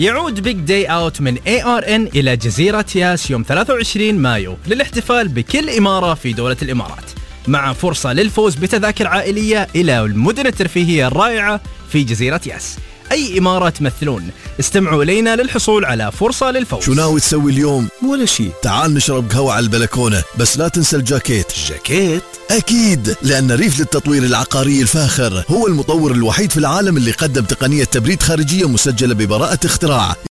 يعود بيج داي اوت من ARN إلى جزيرة ياس يوم 23 مايو للاحتفال بكل إمارة في دولة الإمارات، مع فرصة للفوز بتذاكر عائلية إلى المدن الترفيهية الرائعة في جزيرة ياس. أي إمارة تمثلون؟ استمعوا إلينا للحصول على فرصة للفوز. شو ناوي تسوي اليوم؟ ولا شيء، تعال نشرب قهوة على البلكونة، بس لا تنسى الجاكيت. الجاكيت؟ أكيد، لأن ريف للتطوير العقاري الفاخر هو المطور الوحيد في العالم اللي قدم تقنية تبريد خارجية مسجلة ببراءة اختراع.